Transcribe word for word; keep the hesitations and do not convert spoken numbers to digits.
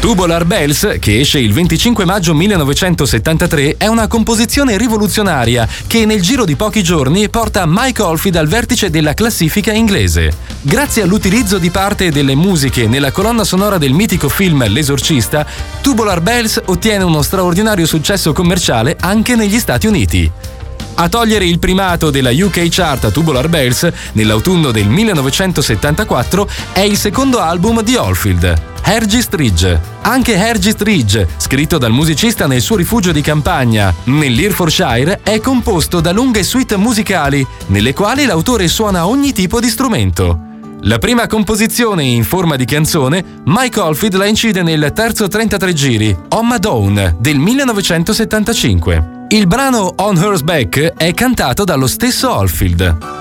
Tubular Bells, che esce il venticinque maggio millenovecentosettantatré, è una composizione rivoluzionaria che nel giro di pochi giorni porta Mike Oldfield al vertice della classifica inglese. Grazie all'utilizzo di parte delle musiche nella colonna sonora del mitico film L'Esorcista, Tubular Bells ottiene uno straordinario successo commerciale anche negli Stati Uniti. A togliere il primato della U K Chart a Tubular Bells nell'autunno del millenovecentosettantaquattro è il secondo album di Oldfield, Hergest Ridge. Anche Hergest Ridge, scritto dal musicista nel suo rifugio di campagna nell'Herefordshire, è composto da lunghe suite musicali nelle quali l'autore suona ogni tipo di strumento. La prima composizione in forma di canzone, Mike Oldfield la incide nel terzo trentatré giri, On My Own, del millenovecentosettantacinque. Il brano On Horseback è cantato dallo stesso Oldfield.